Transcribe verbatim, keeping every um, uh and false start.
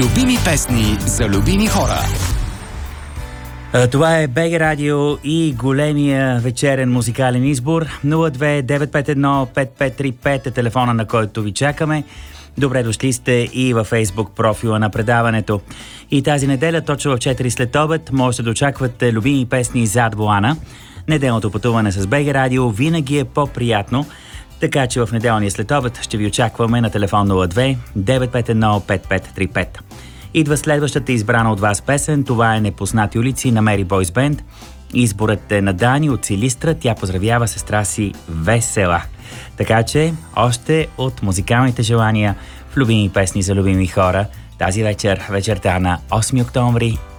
Любими песни за любими хора. Това е БГ Радио и големия вечерен музикален избор. нула две девет пет едно пет пет три пет е телефона, на който ви чакаме. Добре дошли сте и във Фейсбук профила на предаването. И тази неделя, точно в четири след обед, можете да очаквате любими песни зад волана. Неделното пътуване с БГ Радио винаги е по-приятно, така че в неделния след обед ще ви очакваме на телефон нула две девет пет едно пет пет три пет. Идва следващата избрана от вас песен. Това е "Непознати улици" на Мери Бойс Бенд. Изборът е на Дани от Силистра. Тя поздравява сестра си Весела. Така че, още от музикалните желания в любими песни за любими хора тази вечер, вечерта на осми октомври,